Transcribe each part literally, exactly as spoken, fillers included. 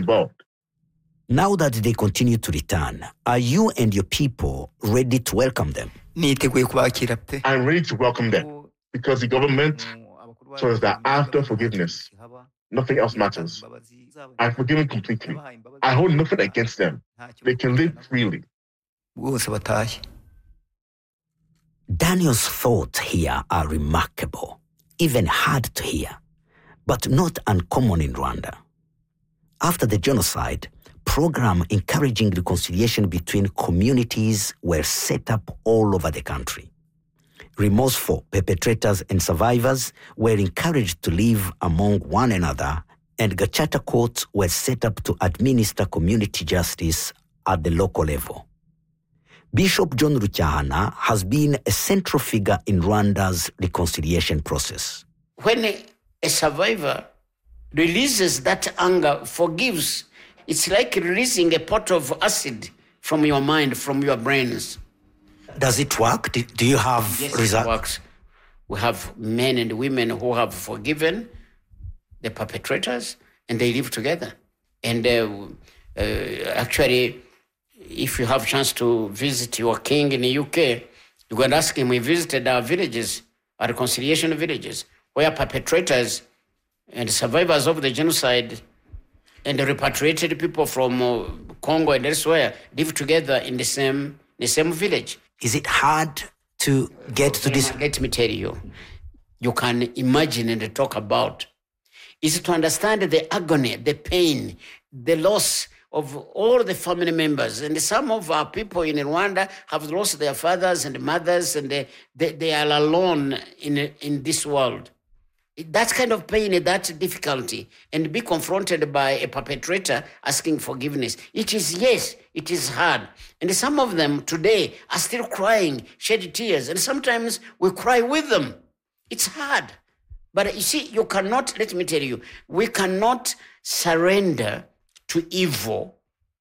involved. Now that they continue to return, are you and your people ready to welcome them? I'm ready to welcome them because the government told us that after forgiveness, nothing else matters. I've forgiven completely. I hold nothing against them. They can live freely. Daniel's thoughts here are remarkable, even hard to hear, but not uncommon in Rwanda. After the genocide, programs encouraging reconciliation between communities were set up all over the country. Remorseful perpetrators and survivors were encouraged to live among one another, and Gacaca courts were set up to administer community justice at the local level. Bishop John Rucyahana has been a central figure in Rwanda's reconciliation process. When a, a survivor releases that anger, forgives, it's like releasing a pot of acid from your mind, from your brains. Does it work? Do, do you have yes, results? It works. We have men and women who have forgiven the perpetrators, and they live together. And uh, uh, actually, if you have a chance to visit your king in the U K, you can ask him. We visited our villages, our reconciliation villages, where perpetrators and survivors of the genocide and the repatriated people from uh, Congo and elsewhere live together in the same the same village. Is it hard to get to this? Let me tell you, you can imagine and talk about is to understand the agony, the pain, the loss of all the family members. And some of our people in Rwanda have lost their fathers and mothers, and they, they, they are alone in, in this world. That kind of pain, that difficulty, and be confronted by a perpetrator asking forgiveness. It is, yes, it is hard. And some of them today are still crying, shed tears, and sometimes we cry with them. It's hard. But you see, you cannot, let me tell you, we cannot surrender to evil.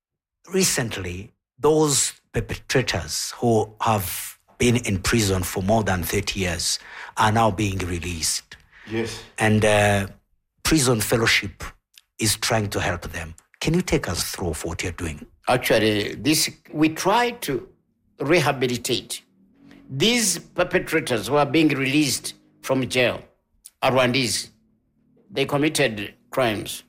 Recently, those perpetrators who have been in prison for more than thirty years are now being released. Yes. And uh, Prison Fellowship is trying to help them. Can you take us through what you're doing? Actually, this we try to rehabilitate these perpetrators who are being released from jail, are Rwandese. They committed crimes.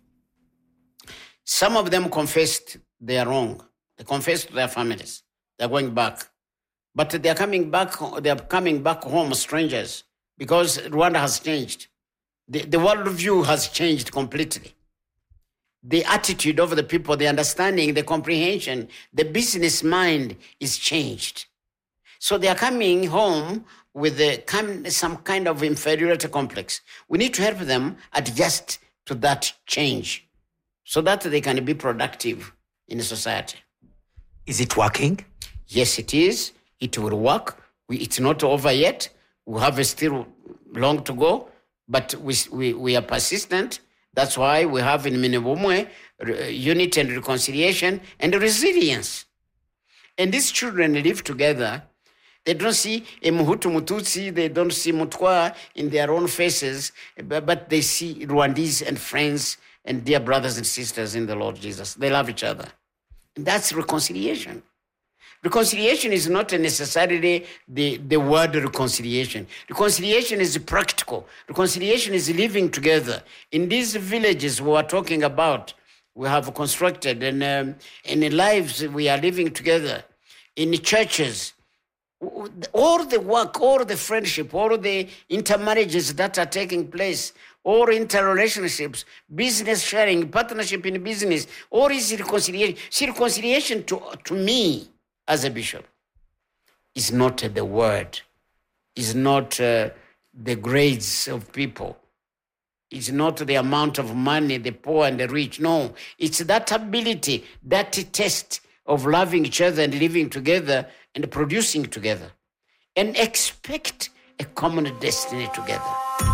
Some of them confessed they are wrong. They confessed to their families. They're going back. But they're coming back, they're coming back home strangers because Rwanda has changed. The, the worldview has changed completely. The attitude of the people, the understanding, the comprehension, the business mind is changed. So they are coming home with a, some kind of inferiority complex. We need to help them adjust to that change so that they can be productive in society. Is it working? Yes, it is. It will work. We, it's not over yet. We have still long to go, but we, we, we are persistent. That's why we have in Minibumwe unity and reconciliation and resilience. And these children live together. They don't see a Muhutu Mututsi, they don't see Mutwa in their own faces, but they see Rwandese and friends and dear brothers and sisters in the Lord Jesus. They love each other. And that's reconciliation. Reconciliation is not necessarily the, the word reconciliation. Reconciliation is practical. Reconciliation is living together. In these villages we are talking about, we have constructed, and um, in the lives we are living together, in the churches, all the work, all the friendship, all the intermarriages that are taking place, all interrelationships, business sharing, partnership in business, all is reconciliation. See, reconciliation to, to me as a bishop is not the word, is not uh, the grades of people, it's not the amount of money, the poor and the rich. No, it's that ability, that test of loving each other and living together and producing together and expect a common destiny together.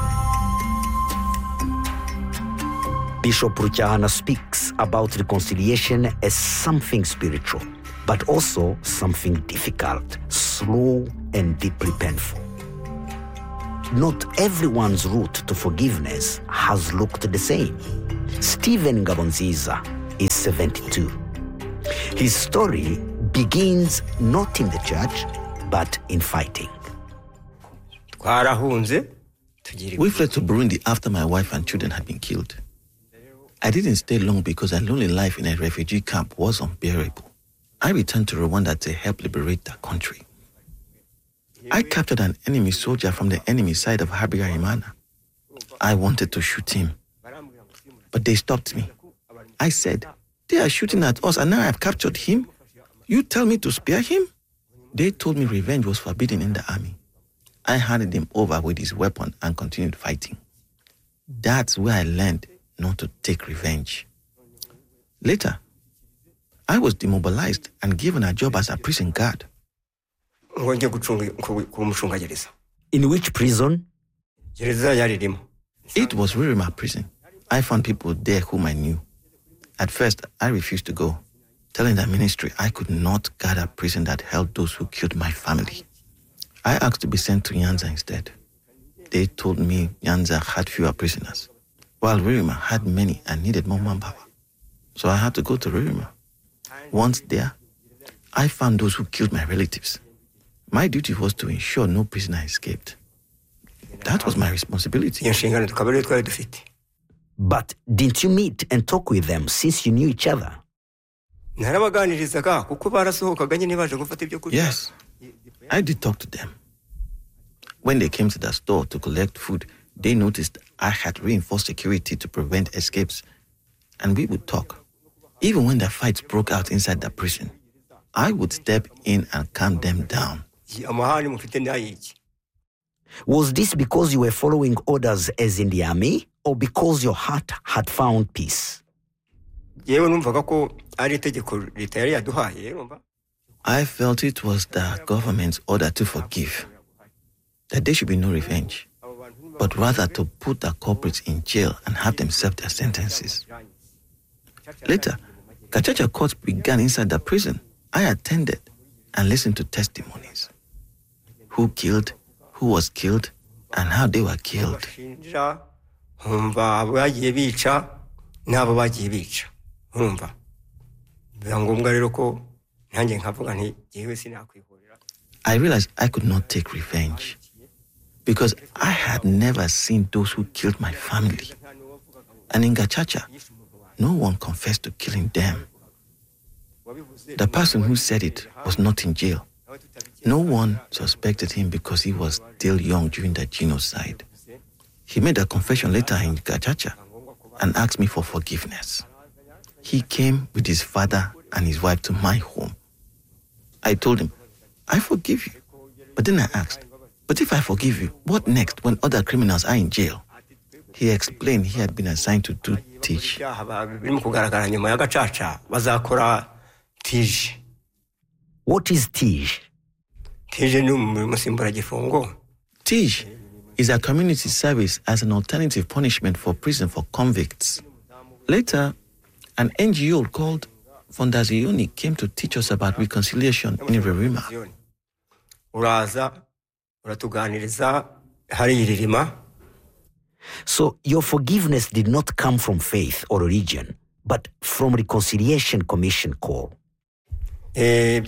Bishop Rucyahana speaks about reconciliation as something spiritual, but also something difficult, slow, and deeply painful. Not everyone's route to forgiveness has looked the same. Stephen Ngabonziza, is seventy-two. His story begins not in the church, but in fighting. We fled to Burundi after my wife and children had been killed. I didn't stay long because a lonely life in a refugee camp was unbearable. I returned to Rwanda to help liberate the country. I captured an enemy soldier from the enemy side of Habyarimana. I wanted to shoot him, but they stopped me. I said, "They are shooting at us and now I've captured him. You tell me to spare him?" They told me revenge was forbidden in the army. I handed him over with his weapon and continued fighting. That's where I learned not to take revenge. Later, I was demobilized and given a job as a prison guard. In which prison? It was Ririma prison. I found people there whom I knew. At first, I refused to go, telling the ministry I could not guard a prison that held those who killed my family. I asked to be sent to Nyanza instead. They told me Nyanza had fewer prisoners, while Ririma had many and needed more manpower. So I had to go to Ririma. Once there, I found those who killed my relatives. My duty was to ensure no prisoner escaped. That was my responsibility. But didn't you meet and talk with them since you knew each other? Yes, I did talk to them. When they came to the store to collect food, they noticed I had reinforced security to prevent escapes, and we would talk. Even when the fights broke out inside the prison, I would step in and calm them down. Was this because you were following orders as in the army, or because your heart had found peace? I felt it was the government's order to forgive, that there should be no revenge, but rather to put the culprits in jail and have them serve their sentences. Later, Gachacha courts began inside the prison. I attended and listened to testimonies. Who killed, who was killed, and how they were killed. I realized I could not take revenge because I had never seen those who killed my family. And in Gachacha, no one confessed to killing them. The person who said it was not in jail. No one suspected him because he was still young during the genocide. He made a confession later in Gachacha and asked me for forgiveness. He came with his father and his wife to my home. I told him, I forgive you. But then I asked, but if I forgive you, what next when other criminals are in jail? He explained he had been assigned to do Teach. What is Teach? Teach is a community service as an alternative punishment for prison for convicts. Later, an N G O called Fondazioni came to teach us about reconciliation in Ririma. So your forgiveness did not come from faith or religion, but from Reconciliation Commission call. Yes.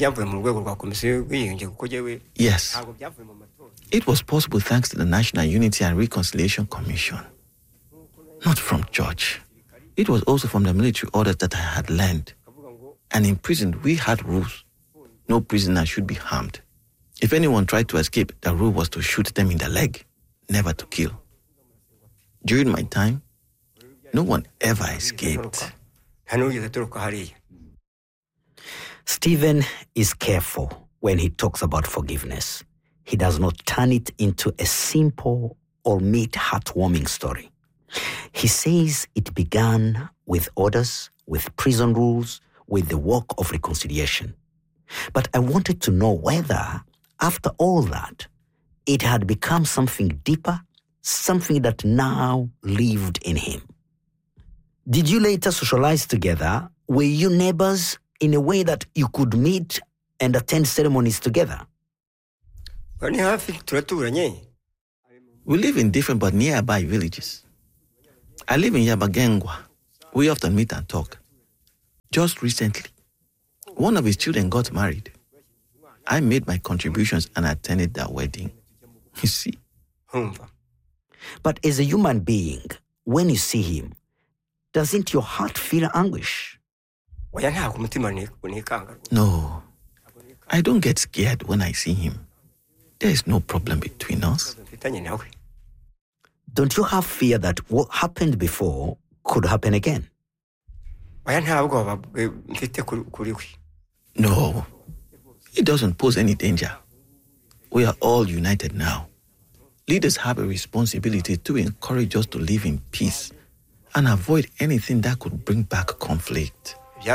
It was possible thanks to the National Unity and Reconciliation Commission. Not from church. It was also from the military orders that I had learned. And in prison, we had rules. No prisoner should be harmed. If anyone tried to escape, the rule was to shoot them in the leg, never to kill. During my time, no one ever escaped. Stephen is careful when he talks about forgiveness. He does not turn it into a simple or neat, heartwarming story. He says it began with orders, with prison rules, with the work of reconciliation. But I wanted to know whether, after all that, it had become something deeper, something that now lived in him. Did you later socialize together? Were you neighbors in a way that you could meet and attend ceremonies together? We live in different but nearby villages. I live in Yabagengwa. We often meet and talk. Just recently, one of his children got married. I made my contributions and attended that wedding. You see? But as a human being, when you see him, doesn't your heart feel anguish? No, I don't get scared when I see him. There is no problem between us. Don't you have fear that what happened before could happen again? No, it doesn't pose any danger. We are all united now. Leaders have a responsibility to encourage us to live in peace and avoid anything that could bring back conflict. You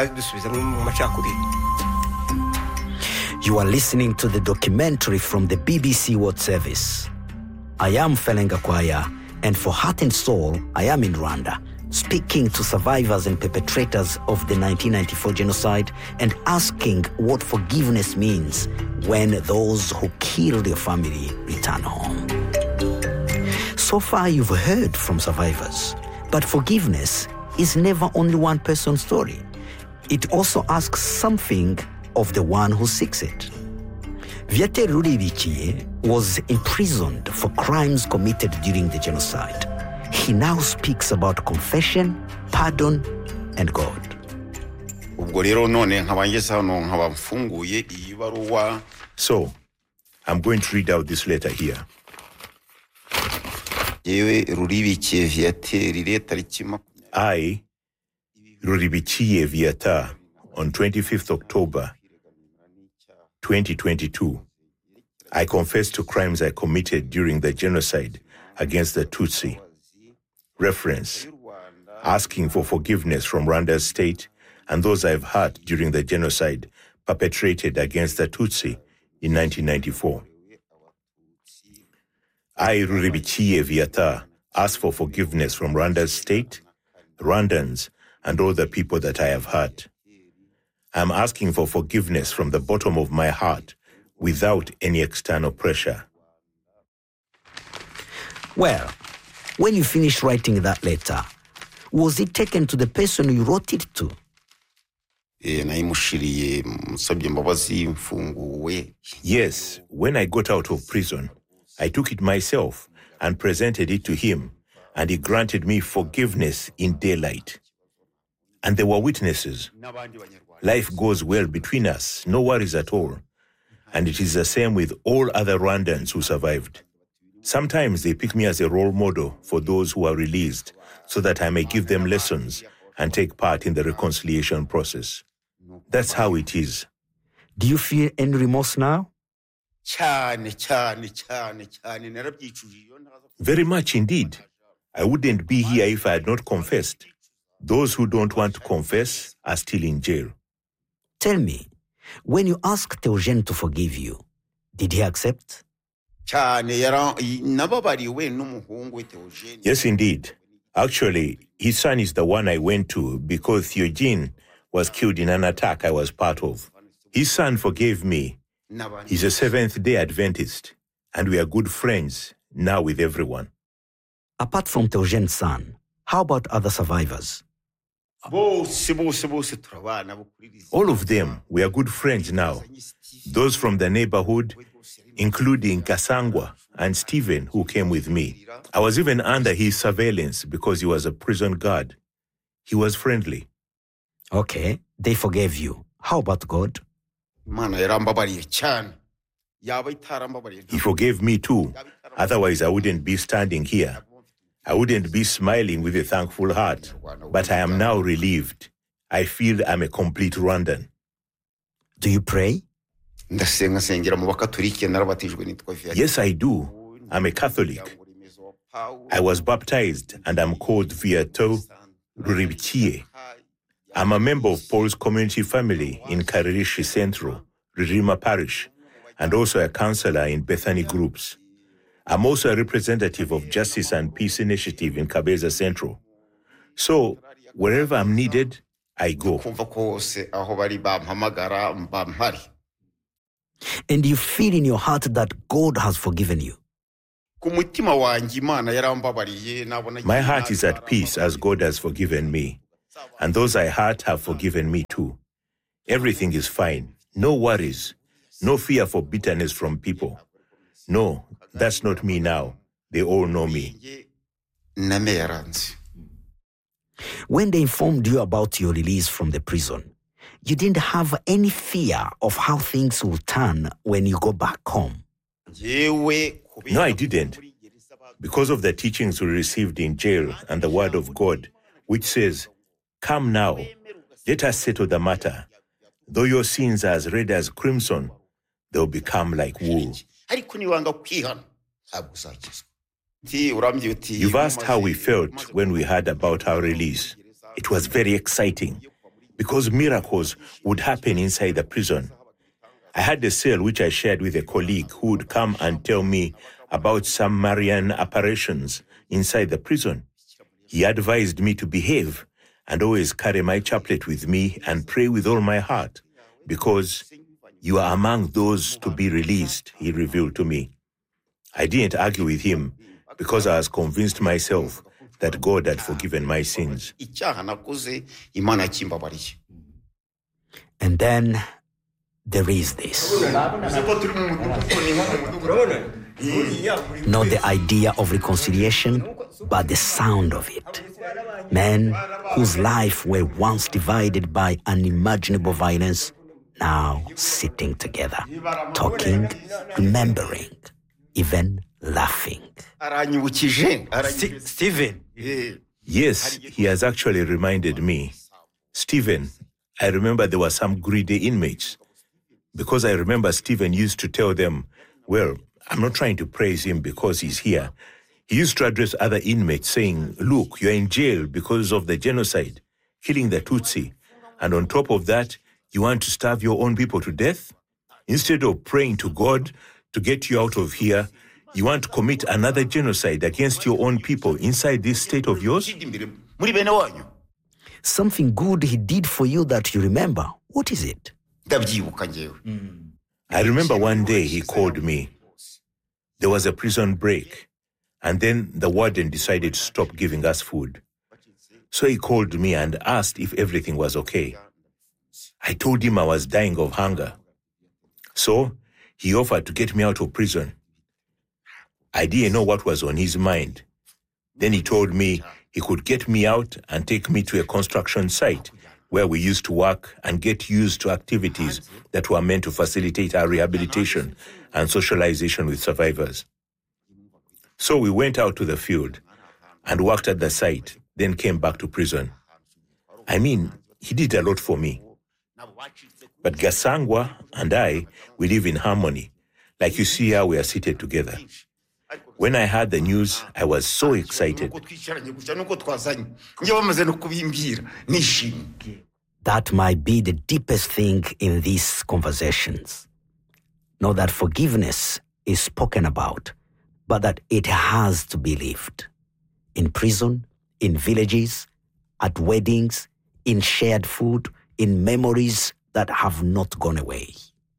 are listening to the documentary from the B B C World Service. I am Felenga Kwaya, and for Heart and Soul, I am in Rwanda, speaking to survivors and perpetrators of the nineteen ninety-four genocide and asking what forgiveness means when those who killed your family return home. So far, you've heard from survivors, but forgiveness is never only one person's story. It also asks something of the one who seeks it. Viateur Ruribikiye was imprisoned for crimes committed during the genocide. He now speaks about confession, pardon, and God. So, I'm going to read out this letter here. I, Ruribikiye Viateur, on twenty-fifth October twenty twenty-two, I confess to crimes I committed during the genocide against the Tutsi. Reference: asking for forgiveness from Rwanda's state and those I've hurt during the genocide perpetrated against the Tutsi in nineteen ninety-four. I, Ruribikiye Viateur, ask for forgiveness from Rwanda's state, Rwandans, and all the people that I have hurt. I'm asking for forgiveness from the bottom of my heart without any external pressure. Well, when you finished writing that letter, was it taken to the person you wrote it to? Yes, when I got out of prison, I took it myself and presented it to him, and he granted me forgiveness in daylight. And there were witnesses. Life goes well between us, no worries at all. And it is the same with all other Rwandans who survived. Sometimes they pick me as a role model for those who are released so that I may give them lessons and take part in the reconciliation process. That's how it is. Do you feel any remorse now? Very much indeed. I wouldn't be here if I had not confessed. Those who don't want to confess are still in jail. Tell me, when you asked Theogene to forgive you, did he accept? Yes, indeed. Actually, his son is the one I went to because Theogene was killed in an attack I was part of. His son forgave me. He's a Seventh-day Adventist, and we are good friends now with everyone. Apart from Theogene's son, how about other survivors? All of them, we are good friends now. Those from the neighborhood, including Kasangwa and Stephen, who came with me. I was even under his surveillance because he was a prison guard. He was friendly. Okay, they forgave you. How about God? He forgave me too. Otherwise, I wouldn't be standing here. I wouldn't be smiling with a thankful heart. But I am now relieved. I feel I'm a complete Rwandan. Do you pray? Yes, I do. I'm a Catholic. I was baptized and I'm called Viateur Ruribikiye. I'm a member of Paul's community family in Karirishi Central, Ririma Parish, and also a counselor in Bethany groups. I'm also a representative of Justice and Peace Initiative in Kabeza Central. So, wherever I'm needed, I go. And you feel in your heart that God has forgiven you? My heart is at peace as God has forgiven me. and those I hurt have forgiven me too. Everything is fine. No worries. No fear for bitterness from people. No, that's not me now. They all know me. When they informed you about your release from the prison, you didn't have any fear of how things will turn when you go back home. No, I didn't. Because of the teachings we received in jail and the word of God, which says, "Come now, let us settle the matter. Though your sins are as red as crimson, they'll become like wool." You've asked how we felt when we heard about our release. It was very exciting because miracles would happen inside the prison. I had a cell which I shared with a colleague who would come and tell me about some Marian apparitions inside the prison. He advised me to behave and always carry my chaplet with me and pray with all my heart, because you are among those to be released, he revealed to me. I didn't argue with him because I was convinced myself that God had forgiven my sins. And then there is this. Not the idea of reconciliation, but the sound of it. Men whose life were once divided by unimaginable violence, now sitting together, talking, remembering, even laughing. St- Stephen. Yes, he has actually reminded me. Stephen, I remember there were some greedy inmates. Because I remember Stephen used to tell them, well, I'm not trying to praise him because he's here. He used to address other inmates saying, look, you're in jail because of the genocide, killing the Tutsi. And on top of that, you want to starve your own people to death? Instead of praying to God to get you out of here, you want to commit another genocide against your own people inside this state of yours? Something good he did for you that you remember. What is it? Mm. I remember one day he called me. There was a prison break, and then the warden decided to stop giving us food. So he called me and asked if everything was okay. I told him I was dying of hunger. So he offered to get me out of prison. I didn't know what was on his mind. Then he told me he could get me out and take me to a construction site where we used to work and get used to activities that were meant to facilitate our rehabilitation and socialization with survivors. So we went out to the field and worked at the site, then came back to prison. I mean, he did a lot for me. But Gasangwa and I, we live in harmony. Like you see how we are seated together. When I heard the news, I was so excited. That might be the deepest thing in these conversations. Not that forgiveness is spoken about, but that it has to be lived. In prison, in villages, at weddings, in shared food, in memories that have not gone away.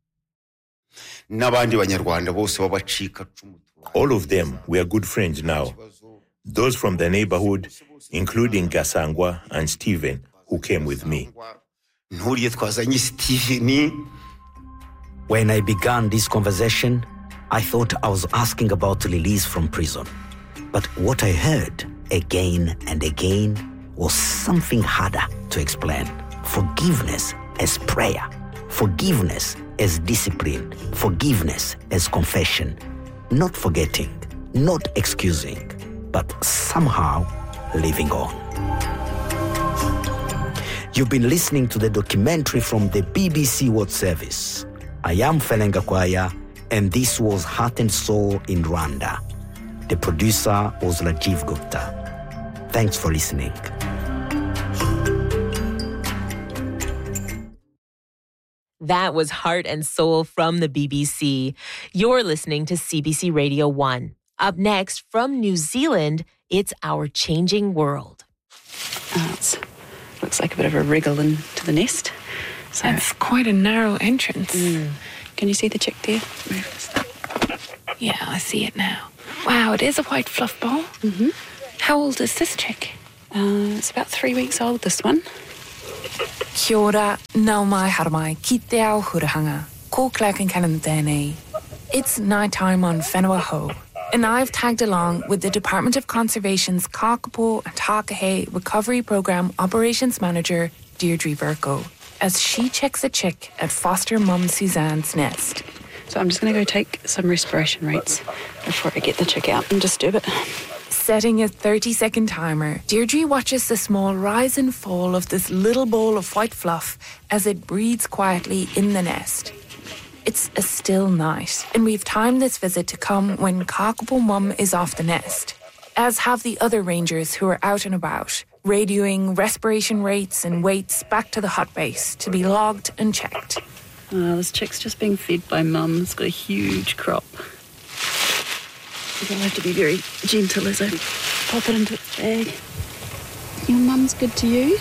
All of them were good friends now. Those from the neighborhood, including Gasangwa and Stephen, who came with me. When I began this conversation, I thought I was asking about release from prison. But what I heard again and again was something harder to explain. Forgiveness as prayer. Forgiveness as discipline. Forgiveness as confession. Not forgetting, not excusing, but somehow living on. You've been listening to the documentary from the B B C World Service. I am Felenga Kwaya, and this was Heart and Soul in Rwanda. The producer was Rajiv Gupta. Thanks for listening. That was Heart and Soul from the B B C. You're listening to C B C Radio one. Up next, from New Zealand, it's Our Changing World. Oh, it looks like a bit of a wriggle into the nest. So, it's quite a narrow entrance. Mm. Can you see the chick there? Yeah, I see it now. Wow, it is a white fluff ball. Mm-hmm. How old is this chick? Uh, it's about three weeks old, this one. Kia ora, nau mai haramai, ki te ao hurahanga, ko Clark and Canon D N A. It's night time on Whenua Hou, and I've tagged along with the Department of Conservation's Kakapo and Takahe Recovery Programme Operations Manager, Deirdre Virgo, as she checks a chick at foster mum Suzanne's nest. So I'm just going to go take some respiration rates before I get the chick out and disturb it. Setting a thirty-second timer, Deirdre watches the small rise and fall of this little ball of white fluff as it breathes quietly in the nest. It's a still night, and we've timed this visit to come when Kakapo Mum is off the nest, as have the other rangers who are out and about, radioing respiration rates and weights back to the hut base to be logged and checked. Uh, this chick's just being fed by Mum. It's got a huge crop. I'll have to be very gentle as I pop it into its bag. Your mum's good to you?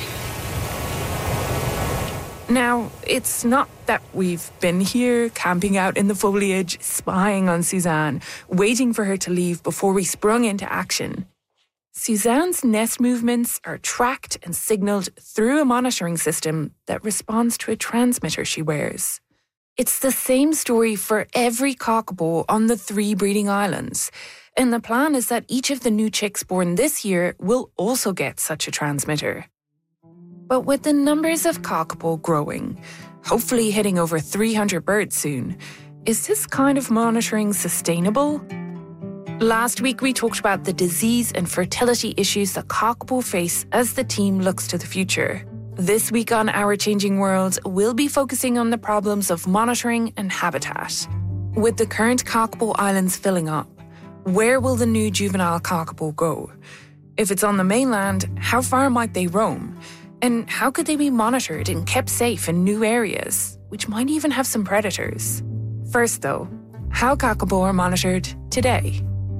Now, it's not that we've been here camping out in the foliage, spying on Suzanne, waiting for her to leave before we sprung into action. Suzanne's nest movements are tracked and signalled through a monitoring system that responds to a transmitter she wears. It's the same story for every Kakapo on the three breeding islands, and the plan is that each of the new chicks born this year will also get such a transmitter. But with the numbers of Kakapo growing, hopefully hitting over three hundred birds soon, is this kind of monitoring sustainable? Last week we talked about the disease and fertility issues that Kakapo face as the team looks to the future. This week on Our Changing World, we'll be focusing on the problems of monitoring and habitat. With the current Kakapo Islands filling up, where will the new juvenile Kakapo go? If it's on the mainland, how far might they roam? And how could they be monitored and kept safe in new areas, which might even have some predators? First though, how Kakapo are monitored today.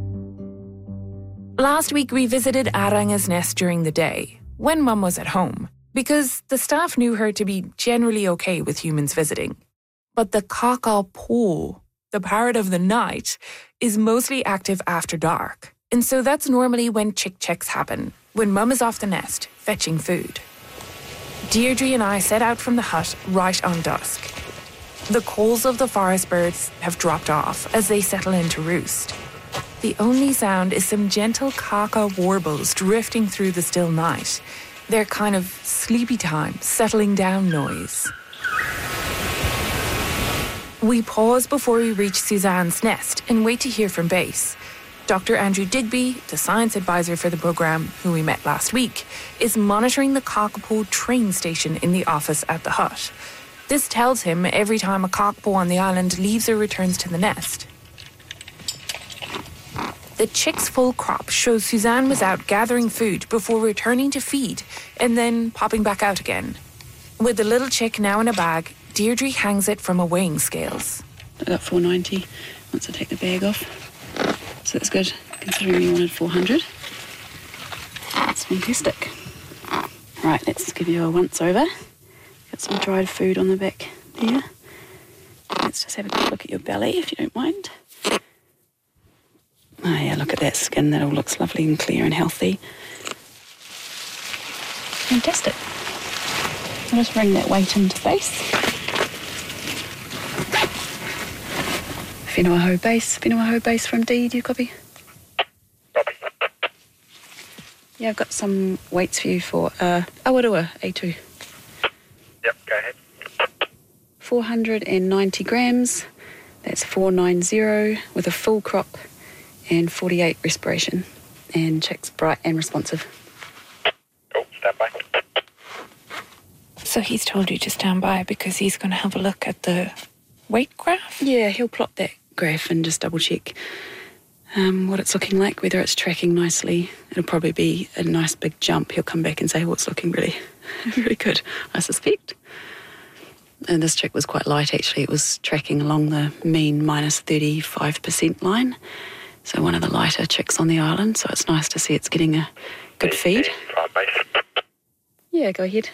Last week we visited Aranga's nest during the day, when Mum was at home, because the staff knew her to be generally okay with humans visiting. But the Kakapo, the parrot of the night, is mostly active after dark. And so that's normally when chick checks happen, when Mum is off the nest, fetching food. Deirdre and I set out from the hut right on dusk. The calls of the forest birds have dropped off as they settle in to roost. The only sound is some gentle kaka warbles drifting through the still night, their kind of sleepy time, settling down noise. We pause before we reach Suzanne's nest and wait to hear from base. Doctor Andrew Digby, the science advisor for the programme, who we met last week, is monitoring the Kakapo train station in the office at the hut. This tells him every time a Kakapo on the island leaves or returns to the nest. The chick's full crop shows Suzanne was out gathering food before returning to feed and then popping back out again. With the little chick now in a bag, Deirdre hangs it from a weighing scales. I got four ninety once I take the bag off. So that's good, considering you wanted four hundred. That's fantastic. Right, let's give you a once over. Got some dried food on the back there. Let's just have a good look at your belly, if you don't mind. Oh yeah, look at that skin. That all looks lovely and clear and healthy. Fantastic. I'll just bring that weight into base. Whenua Hou base. Whenua Hou base from D. Do you copy? Copy. Yeah, I've got some weights for you for uh, Awarua A two. Yep, go ahead. four hundred ninety grams. That's four ninety with a full crop and forty-eight respiration. And chick's bright and responsive. Cool, stand by. So he's told you to stand by because he's going to have a look at the weight graph? Yeah, he'll plot that graph and just double check um, what it's looking like, whether it's tracking nicely. It'll probably be a nice big jump. He'll come back and say, oh, it's looking really, really good, I suspect. And this chick was quite light, actually. It was tracking along the mean minus thirty-five percent line. So one of the lighter chicks on the island. So it's nice to see it's getting a good feed. Yeah, go ahead.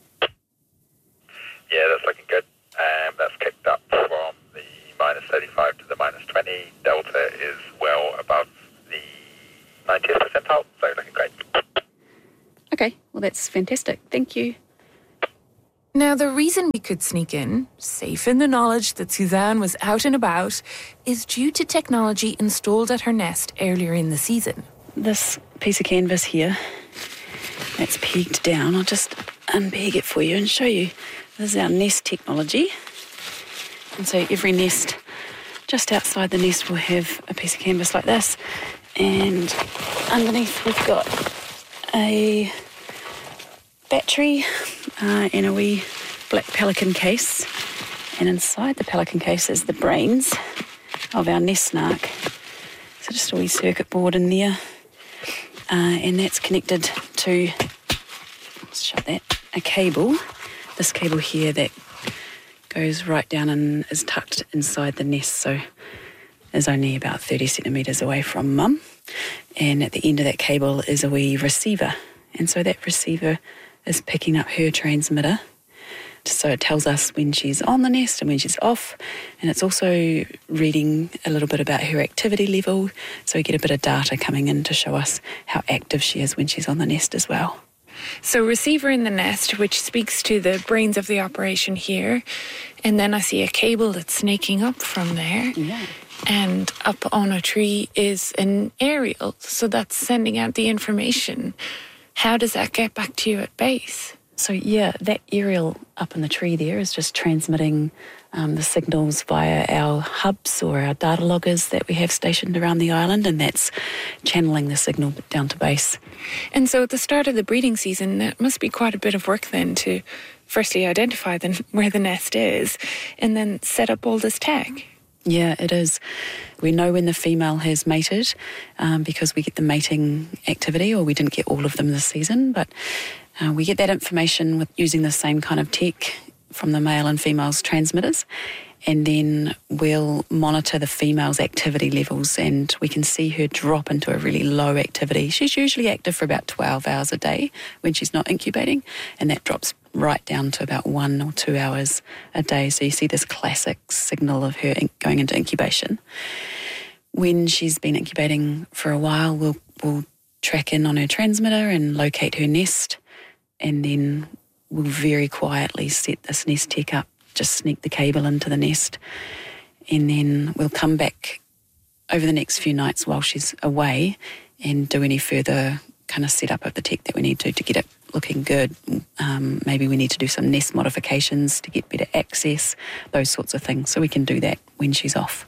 Yeah, that's looking good. Um, that's kicked up from the minus thirty-five to the minus twenty. Delta is well above the ninetieth percentile, so looking great. that's fantastic. Thank you. Now, the reason we could sneak in, safe in the knowledge that Suzanne was out and about, is due to technology installed at her nest earlier in the season. This piece of canvas here, that's pegged down. I'll just unpeg it for you and show you. This is our nest technology. And so every nest, just outside the nest, will have a piece of canvas like this. And underneath we've got a battery uh, and a wee black pelican case. And inside the pelican case is the brains of our nest snark. So just a wee circuit board in there. Uh, and that's connected to, let's shut that, a cable. This cable here that goes right down and is tucked inside the nest. So is only about thirty centimetres away from mum. And at the end of that cable is a wee receiver. And so that receiver is picking up her transmitter. So it tells us when she's on the nest and when she's off. And it's also reading a little bit about her activity level. So we get a bit of data coming in to show us how active she is when she's on the nest as well. So receiver in the nest, which speaks to the brains of the operation here. And then I see a cable that's snaking up from there. Yeah. And up on a tree is an aerial. So that's sending out the information. How does that get back to you at base? So yeah, that aerial up in the tree there is just transmitting um, the signals via our hubs or our data loggers that we have stationed around the island, and that's channeling the signal down to base. And so at the start of the breeding season, that must be quite a bit of work then to firstly identify the, where the nest is and then set up all this tech. Yeah, it is. We know when the female has mated um, because we get the mating activity, or we didn't get all of them this season, but uh, we get that information with using the same kind of tech from the male and female's transmitters, and then we'll monitor the female's activity levels, and we can see her drop into a really low activity. She's usually active for about twelve hours a day when she's not incubating, and that drops right down to about one or two hours a day. So you see this classic signal of her going into incubation. When she's been incubating for a while, we'll, we'll track in on her transmitter and locate her nest, and then we'll very quietly set this nest tech up, just sneak the cable into the nest, and then we'll come back over the next few nights while she's away and do any further kind of setup of the tech that we need to to get it looking good. Um, maybe we need to do some nest modifications to get better access, those sorts of things. So we can do that when she's off.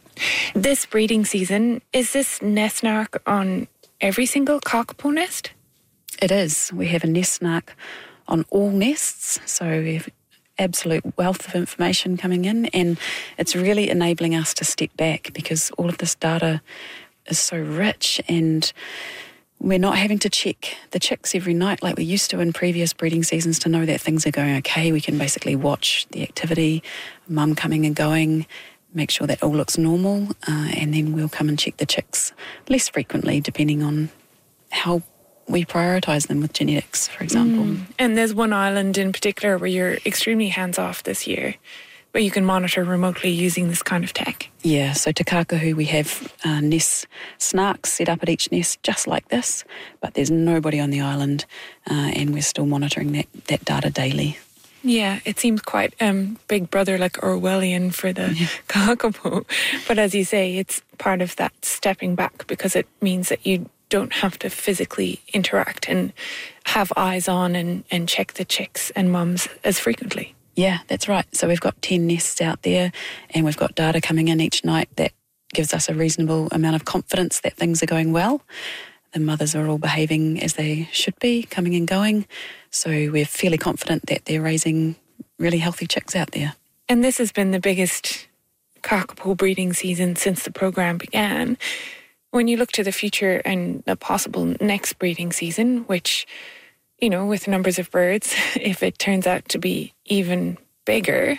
This breeding season, is this nest snark on every single kakapo nest? It is. We have a nest snark on all nests. So we have absolute wealth of information coming in, and it's really enabling us to step back because all of this data is so rich, and we're not having to check the chicks every night like we used to in previous breeding seasons to know that things are going okay. We can basically watch the activity, mum coming and going, make sure that all looks normal, uh, and then we'll come and check the chicks less frequently depending on how we prioritise them with genetics, for example. Mm. And there's one island in particular where you're extremely hands-off this year, but you can monitor remotely using this kind of tech. Yeah, so Te Kākahu, we have uh, nest snarks set up at each nest just like this, but there's nobody on the island, uh, and we're still monitoring that, that data daily. Yeah, it seems quite um, Big Brother, like Orwellian for the yeah. kakapo. But as you say, it's part of that stepping back because it means that you don't have to physically interact and have eyes on and, and check the chicks and mums as frequently. Yeah, that's right. So we've got ten nests out there, and we've got data coming in each night that gives us a reasonable amount of confidence that things are going well. The mothers are all behaving as they should be, coming and going. So we're fairly confident that they're raising really healthy chicks out there. And this has been the biggest kakapo breeding season since the programme began. When you look to the future and the possible next breeding season, which, you know, with numbers of birds, if it turns out to be even bigger,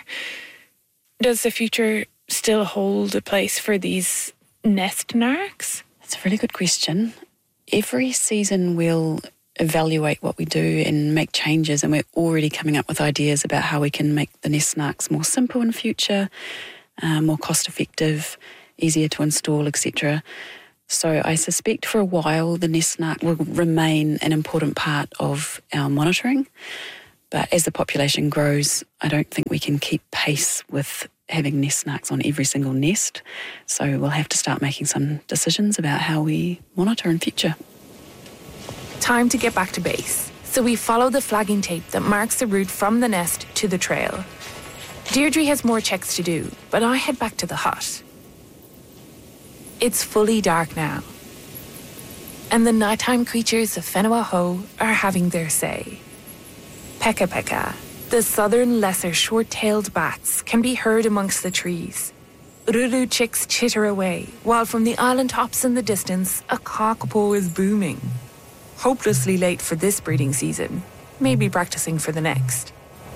does the future still hold a place for these nest narcs? That's a really good question. Every season we'll evaluate what we do and make changes, and we're already coming up with ideas about how we can make the nest narcs more simple in future, uh, more cost effective, easier to install, et cetera. So I suspect for a while the nest snark will remain an important part of our monitoring. But as the population grows, I don't think we can keep pace with having nest snarks on every single nest. So we'll have to start making some decisions about how we monitor in future. Time to get back to base. So we follow the flagging tape that marks the route from the nest to the trail. Deirdre has more checks to do, but I head back to the hut. It's fully dark now, and the nighttime creatures of Whenua-Ho are having their say. Peka peka, the southern lesser short-tailed bats, can be heard amongst the trees. Ruru chicks chitter away, while from the island tops in the distance, a kakapo is booming. Hopelessly late for this breeding season, maybe practicing for the next.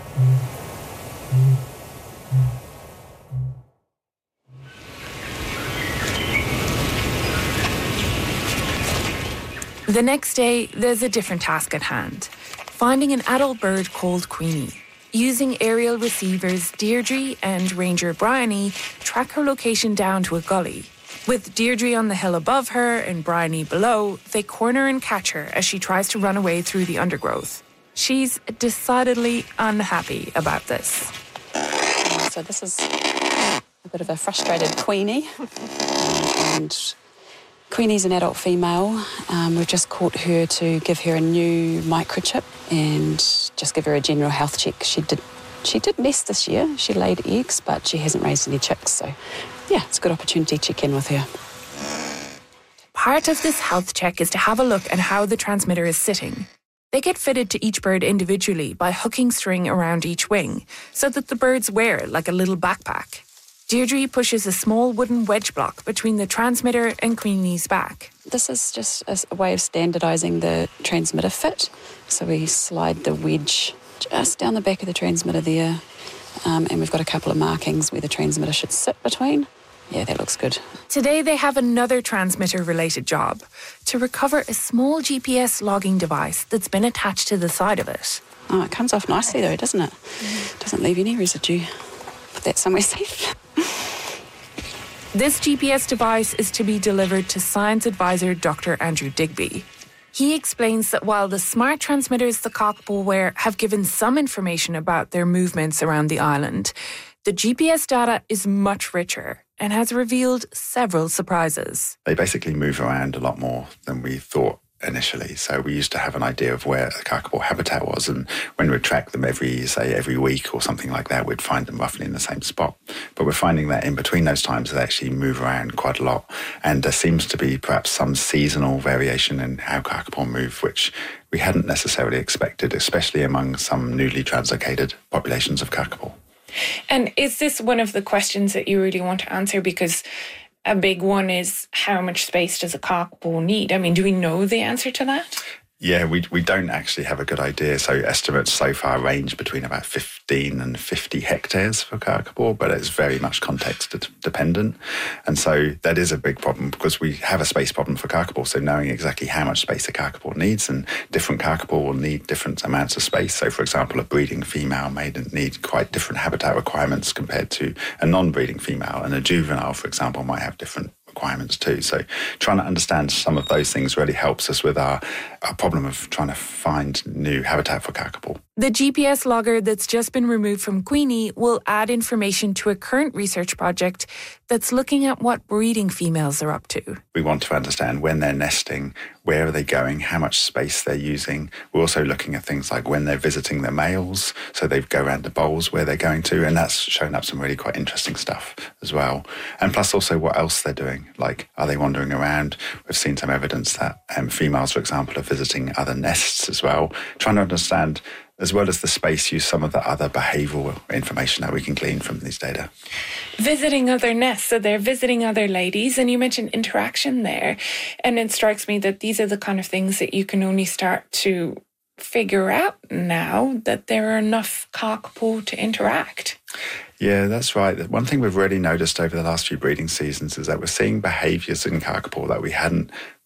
The next day, there's a different task at hand. Finding an adult bird called Queenie. Using aerial receivers, Deirdre and Ranger Bryony track her location down to a gully. With Deirdre on the hill above her and Bryony below, they corner and catch her as she tries to run away through the undergrowth. She's decidedly unhappy about this. So this is a bit of a frustrated Queenie. And Queenie's an adult female. Um, we've just caught her to give her a new microchip and just give her a general health check. She did she did nest this year. She laid eggs, but she hasn't raised any chicks. So, yeah, it's a good opportunity to check in with her. Part of this health check is to have a look at how the transmitter is sitting. They get fitted to each bird individually by hooking string around each wing so that the birds wear it like a little backpack. Deirdre pushes a small wooden wedge block between the transmitter and Queenie's back. This is just a way of standardising the transmitter fit. So we slide the wedge just down the back of the transmitter there, um, and we've got a couple of markings where the transmitter should sit between. Yeah, that looks good. Today they have another transmitter-related job, to recover a small G P S logging device that's been attached to the side of it. Oh, it comes off nicely though, doesn't it? Mm. Doesn't leave any residue. Put that somewhere safe. This G P S device is to be delivered to science advisor Doctor Andrew Digby. He explains that while the smart transmitters the kakapo wear have given some information about their movements around the island, the G P S data is much richer and has revealed several surprises. They basically move around a lot more than we thought initially. So we used to have an idea of where the kakapo habitat was, and when we'd track them every, say, every week or something like that, we'd find them roughly in the same spot. But we're finding that in between those times, they actually move around quite a lot. And there seems to be perhaps some seasonal variation in how kakapo move, which we hadn't necessarily expected, especially among some newly translocated populations of kakapo. And is this one of the questions that you really want to answer? Because a big one is, how much space does a kakapo need? I mean, do we know the answer to that? Yeah, we we don't actually have a good idea. So estimates so far range between about fifteen and fifty hectares for kakapo, but it's very much context dependent. And so that is a big problem because we have a space problem for kakapo. So knowing exactly how much space a kakapo needs, and different kakapo will need different amounts of space. So for example, a breeding female may need quite different habitat requirements compared to a non-breeding female, and a juvenile, for example, might have different requirements too. So trying to understand some of those things really helps us with our, our problem of trying to find new habitat for kakapo. The G P S logger that's just been removed from Queenie will add information to a current research project that's looking at what breeding females are up to. We want to understand when they're nesting, where are they going, how much space they're using. We're also looking at things like when they're visiting their males, so they go around the bowls where they're going to, and that's shown up some really quite interesting stuff as well. And plus also what else they're doing, like are they wandering around? We've seen some evidence that um, females, for example, are visiting other nests as well, trying to understand, as well as the space use, some of the other behavioural information that we can glean from these data. Visiting other nests, so they're visiting other ladies, and you mentioned interaction there. And it strikes me that these are the kind of things that you can only start to figure out now that there are enough kakapo to interact. Yeah, that's right. One thing we've really noticed over the last few breeding seasons is that we're seeing behaviours in kakapo that we hadn't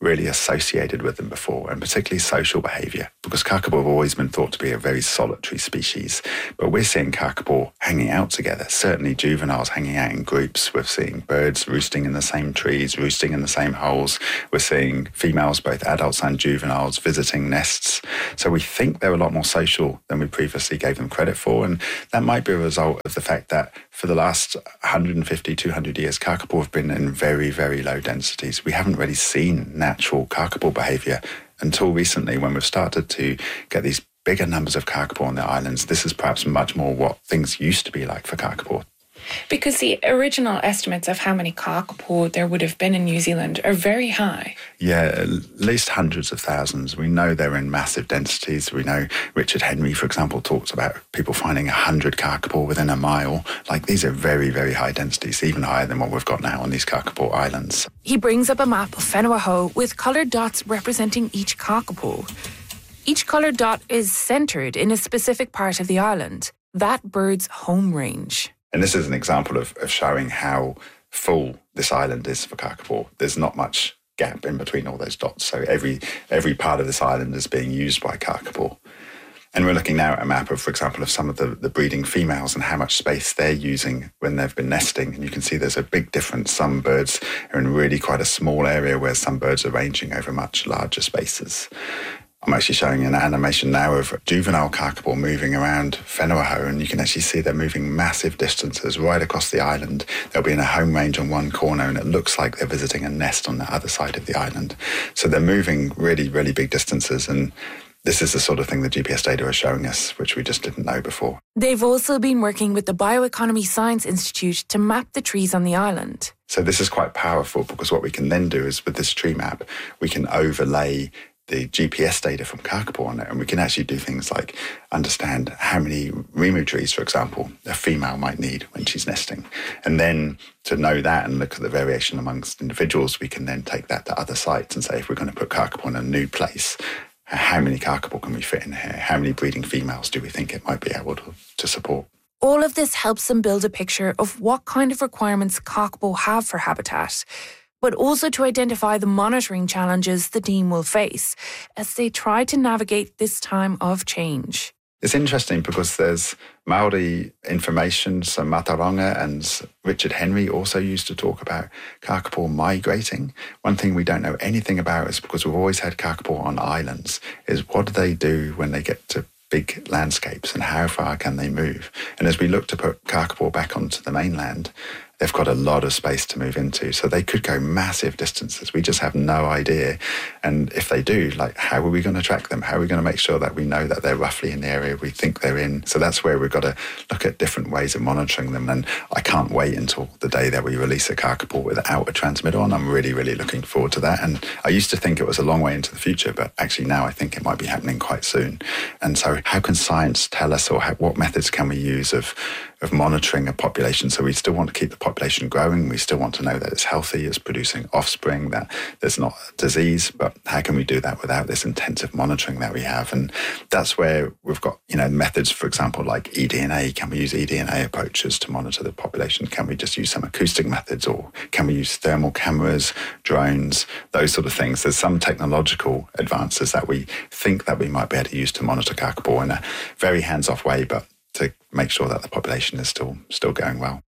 really associated with them before, and particularly social behaviour, because kakapo have always been thought to be a very solitary species. But we're seeing kakapo hanging out together, certainly juveniles hanging out in groups. We're seeing birds roosting in the same trees, roosting in the same holes. We're seeing females, both adults and juveniles, visiting nests. So we think they're a lot more social than we previously gave them credit for, and that might be a result of the fact that for the last one hundred fifty, two hundred years, kakapo have been in very, very low densities. We haven't really seen natural kakapo behaviour until recently, when we've started to get these bigger numbers of kakapo on the islands. This is perhaps much more what things used to be like for kakapo. Because the original estimates of how many kakapo there would have been in New Zealand are very high. Yeah, at least hundreds of thousands. We know they're in massive densities. We know Richard Henry, for example, talks about people finding one hundred kakapo within a mile. Like, these are very, very high densities, even higher than what we've got now on these kakapo islands. He brings up a map of Whenua with coloured dots representing each kakapo. Each coloured dot is centred in a specific part of the island, that bird's home range. And this is an example of, of showing how full this island is for kakapo. There's not much gap in between all those dots. So every every part of this island is being used by kakapo. And we're looking now at a map of, for example, of some of the, the breeding females and how much space they're using when they've been nesting. And you can see there's a big difference. Some birds are in really quite a small area, where some birds are ranging over much larger spaces. I'm actually showing an animation now of juvenile kakapo moving around Whenua, and you can actually see they're moving massive distances right across the island. They'll be in a home range on one corner, and it looks like they're visiting a nest on the other side of the island. So they're moving really, really big distances, and this is the sort of thing the G P S data are showing us, which we just didn't know before. They've also been working with the Bioeconomy Science Institute to map the trees on the island. So this is quite powerful, because what we can then do is, with this tree map, we can overlay the G P S data from kakapo on it, and we can actually do things like understand how many rimu trees, for example, a female might need when she's nesting. And then to know that and look at the variation amongst individuals, we can then take that to other sites and say, if we're going to put kakapo in a new place, how many kakapo can we fit in here? How many breeding females do we think it might be able to, to support? All of this helps them build a picture of what kind of requirements kakapo have for habitat, but also to identify the monitoring challenges the team will face as they try to navigate this time of change. It's interesting because there's Maori information, so Mataronga and Richard Henry also used to talk about kakapo migrating. One thing we don't know anything about is, because we've always had kakapo on islands, is what do they do when they get to big landscapes and how far can they move? And as we look to put kakapo back onto the mainland, they've got a lot of space to move into. So they could go massive distances. We just have no idea. And if they do, like, how are we going to track them? How are we going to make sure that we know that they're roughly in the area we think they're in? So that's where we've got to look at different ways of monitoring them. And I can't wait until the day that we release a kakapo without a transmitter on. I'm really, really looking forward to that. And I used to think it was a long way into the future, but actually now I think it might be happening quite soon. And so how can science tell us, or how, what methods can we use of of monitoring a population? So we still want to keep the population growing. We still want to know that it's healthy, it's producing offspring, that there's not disease. But how can we do that without this intensive monitoring that we have? And that's where we've got, you know, methods, for example, like eDNA. Can we use eDNA approaches to monitor the population? Can we just use some acoustic methods, or can we use thermal cameras, drones, those sort of things? There's some technological advances that we think that we might be able to use to monitor kakapo in a very hands-off way, but to make sure that the population is still still going well.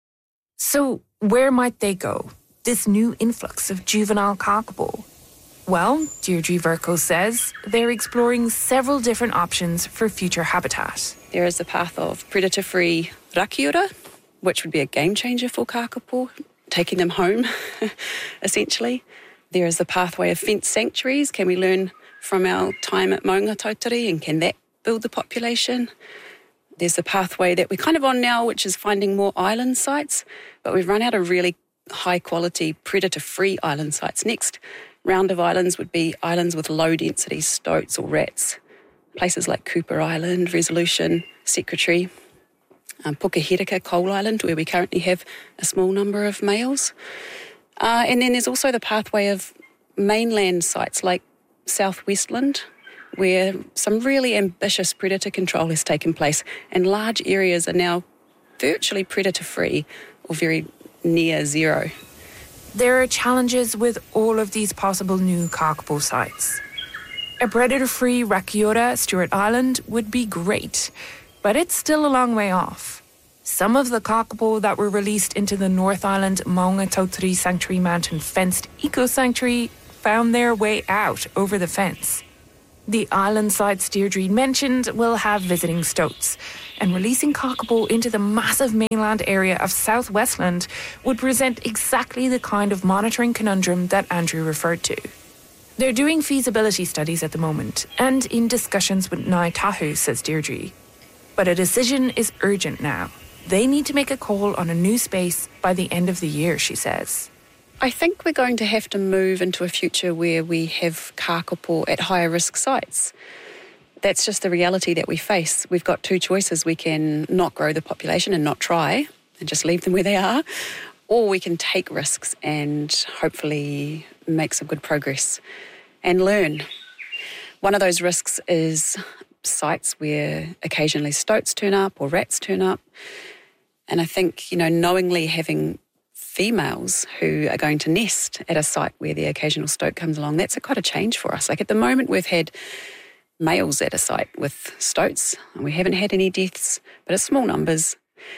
So where might they go, this new influx of juvenile kakapo? Well, Deirdre Vercoe says they're exploring several different options for future habitat. There is the path of predator-free rakiura, which would be a game changer for kakapo, taking them home, essentially. There is the pathway of fenced sanctuaries. Can we learn from our time at Maunga Tautari, and can that build the population? There's the pathway that we're kind of on now, which is finding more island sites, but we've run out of really high-quality, predator-free island sites. Next round of islands would be islands with low-density stoats or rats, places like Cooper Island, Resolution, Secretary, um, Pukeherika Coal Island, where we currently have a small number of males. Uh, and then there's also the pathway of mainland sites like South Westland, where some really ambitious predator control has taken place, and large areas are now virtually predator-free or very near zero. there are challenges with all of these possible new kakapo sites. A predator-free Rakiura, Stewart Island, would be great, but it's still a long way off. Some of the kakapo that were released into the North Island Maunga Tautari Sanctuary Mountain fenced eco-sanctuary found their way out over the fence. The island sites Deirdre mentioned will have visiting stoats, and releasing kakapo into the massive mainland area of South Westland would present exactly the kind of monitoring conundrum that Andrew referred to. They're doing feasibility studies at the moment, and in discussions with Ngāi Tahu, says Deirdre. But a decision is urgent now. They need to make a call on a new space by the end of the year, she says. I think we're going to have to move into a future where we have kakapo at higher risk sites. That's just the reality that we face. We've got two choices. We can not grow the population and not try and just leave them where they are, or we can take risks and hopefully make some good progress and learn. One of those risks is sites where occasionally stoats turn up or rats turn up. And I think, you know, knowingly having females who are going to nest at a site where the occasional stoat comes along, that's a quite a change for us. Like at the moment, we've had males at a site with stoats, and we haven't had any deaths, but it's small numbers.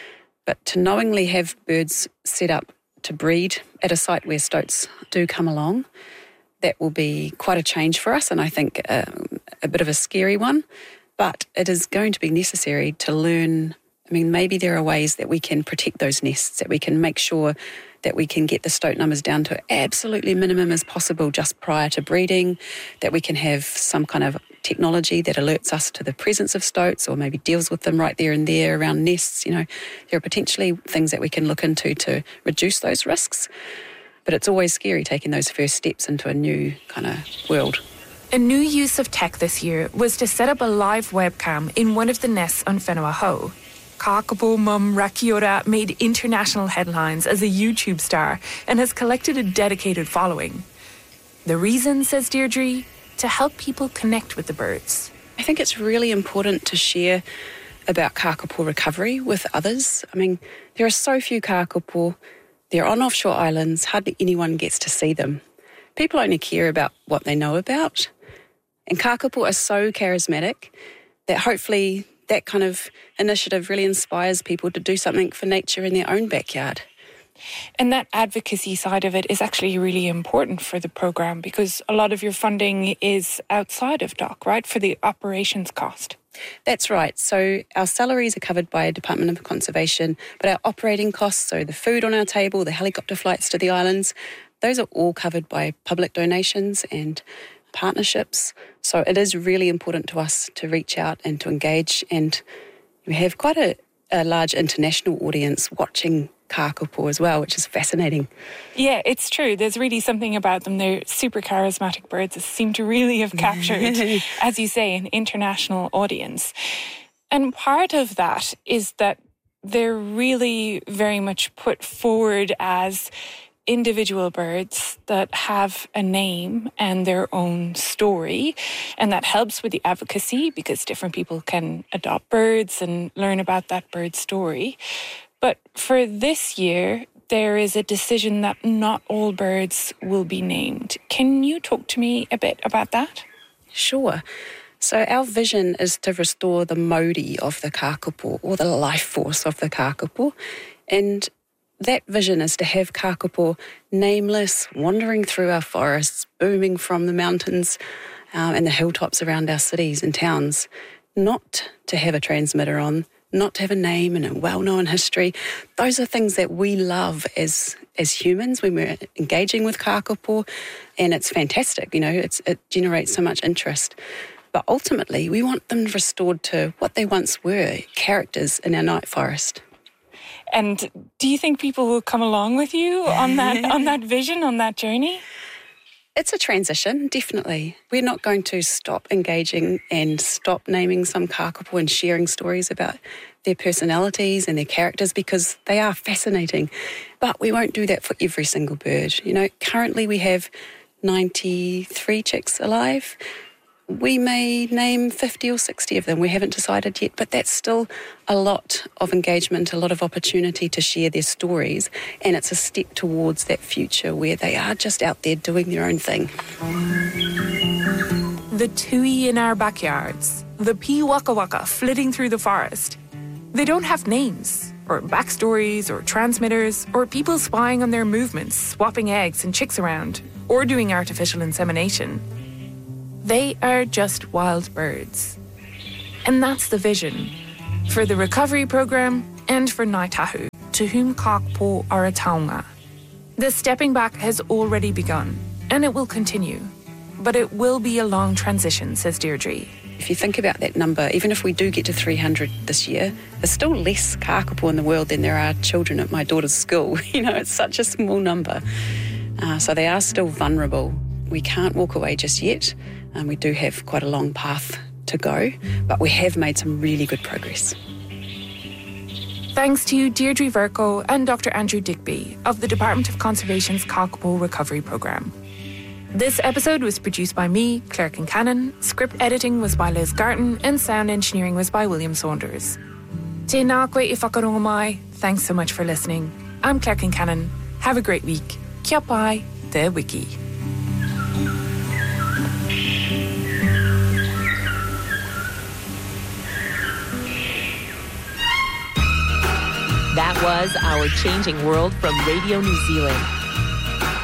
But to knowingly have birds set up to breed at a site where stoats do come along, that will be quite a change for us, and I think a, a bit of a scary one. But it is going to be necessary to learn. I mean, maybe there are ways that we can protect those nests, that we can make sure that we can get the stoat numbers down to absolutely minimum as possible just prior to breeding, that we can have some kind of technology that alerts us to the presence of stoats or maybe deals with them right there and there around nests. You know, there are potentially things that we can look into to reduce those risks. But it's always scary taking those first steps into a new kind of world. A new use of tech this year was to set up a live webcam in one of the nests on Whenua Hou. Kakapo mum Rakiura made international headlines as a YouTube star and has collected a dedicated following. The reason, says Deirdre, to help people connect with the birds. I think it's really important to share about kakapo recovery with others. I mean, there are so few kakapo. They're on offshore islands. Hardly anyone gets to see them. People only care about what they know about. And kakapo are so charismatic that hopefully that kind of initiative really inspires people to do something for nature in their own backyard. And that advocacy side of it is actually really important for the programme because a lot of your funding is outside of D O C, right, for the operations cost. That's right. So our salaries are covered by Department of Conservation, but our operating costs, so the food on our table, the helicopter flights to the islands, those are all covered by public donations and partnerships. So it is really important to us to reach out and to engage, and we have quite a, a large international audience watching kakapo as well, which is fascinating. Yeah, it's true. There's really something about them. They're super charismatic birds that seem to really have captured, as you say, an international audience. And part of that is that they're really very much put forward as individual birds that have a name and their own story, and that helps with the advocacy because different people can adopt birds and learn about that bird's story. But for this year, there is a decision that not all birds will be named. Can you talk to me a bit about that? Sure. So our vision is to restore the mauri of the kakapo, or the life force of the kakapo, and that vision is to have kakapo nameless, wandering through our forests, booming from the mountains um, and the hilltops around our cities and towns, not to have a transmitter on, not to have a name and a well-known history. Those are things that we love as as humans when we're engaging with kakapo, and it's fantastic. You know, it's, it generates so much interest. But ultimately, we want them restored to what they once were, characters in our night forest. And do you think people will come along with you on that on that vision, on that journey? It's a transition, definitely. We're not going to stop engaging and stop naming some kakapo and sharing stories about their personalities and their characters because they are fascinating. But we won't do that for every single bird. You know, currently we have ninety-three chicks alive. We may name fifty or sixty of them. We haven't decided yet, but that's still a lot of engagement, a lot of opportunity to share their stories, and it's a step towards that future where they are just out there doing their own thing. The tui in our backyards, the pea waka waka flitting through the forest. They don't have names, or backstories, or transmitters, or people spying on their movements, swapping eggs and chicks around, or doing artificial insemination. They are just wild birds. And that's the vision for the recovery programme and for Ngāi Tahu, to whom Kakapo are a taonga. The stepping back has already begun, and it will continue. But it will be a long transition, says Deirdre. If you think about that number, even if we do get to three hundred this year, there's still less kakapo in the world than there are children at my daughter's school. You know, it's such a small number. Uh, so they are still vulnerable. We can't walk away just yet. And we do have quite a long path to go, but we have made some really good progress. Thanks to Deirdre Verco and Doctor Andrew Digby of the Department of Conservation's Kakapo Recovery Programme. This episode was produced by me, Claire Kincannon, script editing was by Liz Garton, and sound engineering was by William Saunders. Tēnā koe I whakarongo mai. Thanks so much for listening. I'm Claire Kincannon. Have a great week. Kia pai, te wiki. That was Our Changing World from Radio New Zealand.